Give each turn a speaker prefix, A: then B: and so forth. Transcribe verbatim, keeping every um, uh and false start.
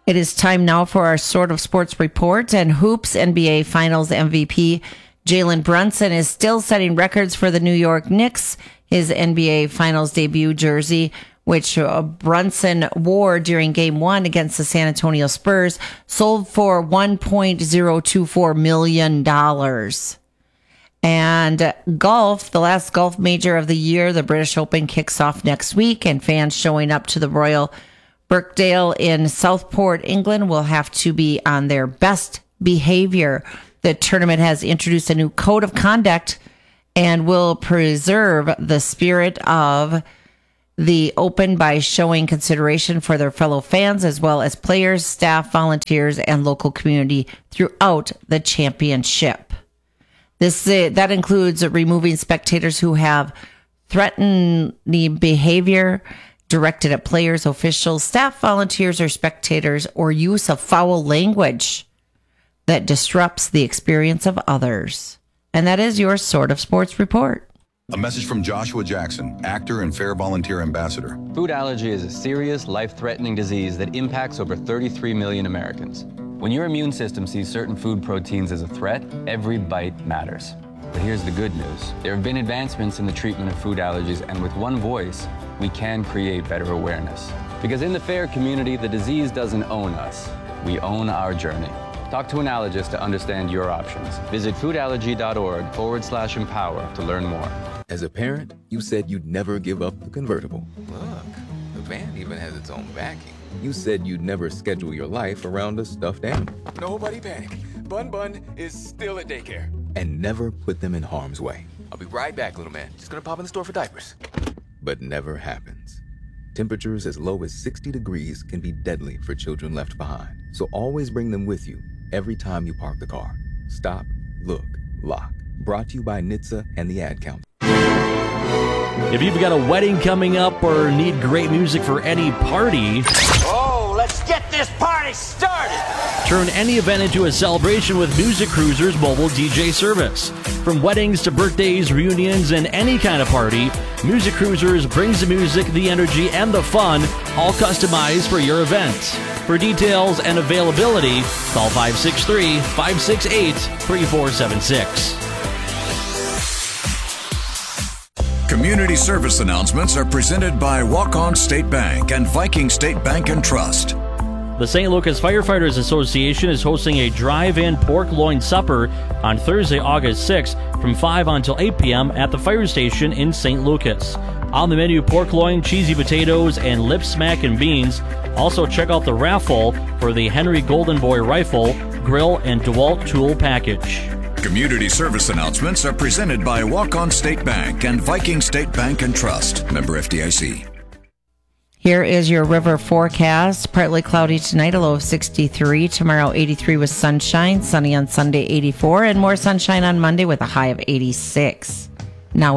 A: It is time now for our Sort of Sports report, and Hoops N B A Finals M V P Jalen Brunson is still setting records for the New York Knicks. His N B A Finals debut jersey, which uh, Brunson wore during Game One against the San Antonio Spurs, sold for one point zero two four million dollars. And golf, the last golf major of the year, the British Open, kicks off next week, and fans showing up to the Royal Birkdale in Southport, England, will have to be on their best behavior. The tournament has introduced a new code of conduct and will preserve the spirit of the Open by showing consideration for their fellow fans, as well as players, staff, volunteers, and local community throughout the championship. This uh, that includes removing spectators who have threatened the behavior directed at players, officials, staff, volunteers, or spectators, or use of foul language that disrupts the experience of others. And that is your Sort of Sports report.
B: A message from Joshua Jackson, actor and Fair Volunteer Ambassador.
C: Food allergy is a serious, life-threatening disease that impacts over thirty-three million Americans. When your immune system sees certain food proteins as a threat, every bite matters. But here's the good news. There have been advancements in the treatment of food allergies, and with one voice, we can create better awareness. Because in the FAIR community, the disease doesn't own us. We own our journey. Talk to an allergist to understand your options. Visit foodallergy.org forward slash empower to learn more.
D: As a parent, you said you'd never give up the convertible.
E: Look, the van even has its own backing.
D: You said you'd never schedule your life around a stuffed animal.
E: Nobody panic. Bun Bun is still at daycare.
D: And never put them in harm's way.
E: I'll be right back, little man. Just gonna pop in the store for diapers.
D: But never happens. Temperatures as low as sixty degrees can be deadly for children left behind. So always bring them with you every time you park the car. Stop, look, lock. Brought to you by N H T S A and the Ad Council.
F: If you've got a wedding coming up or need great music for any party,
G: oh, let's get this party started!
F: Turn any event into a celebration with Music Cruisers mobile D J service. From weddings to birthdays, reunions, and any kind of party, Music Cruisers brings the music, the energy, and the fun, all customized for your event. For details and availability, call five six three, five six eight, three four seven six.
B: Community service announcements are presented by Walk-On State Bank and Viking State Bank and Trust.
F: The Saint Lucas Firefighters Association is hosting a drive-in pork loin supper on Thursday, August sixth from five until eight p.m. at the fire station in Saint Lucas. On the menu, pork loin, cheesy potatoes, and lip smackin' beans. Also check out the raffle for the Henry Golden Boy rifle, grill, and DeWalt tool package.
B: Community service announcements are presented by Walk-On State Bank and Viking State Bank and Trust. Member F D I C.
A: Here is your river forecast. Partly cloudy tonight, a low of sixty-three. Tomorrow, eighty-three with sunshine. Sunny on Sunday, eighty-four. And more sunshine on Monday with a high of eighty-six.